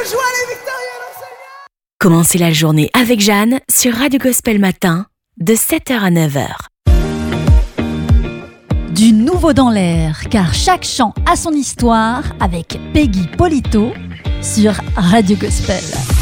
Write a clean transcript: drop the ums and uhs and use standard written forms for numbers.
Commencez la journée avec Jeanne sur Radio Gospel Matin de 7h à 9h. Du nouveau dans l'air, car chaque chant a son histoire avec Peggy Polito sur Radio Gospel.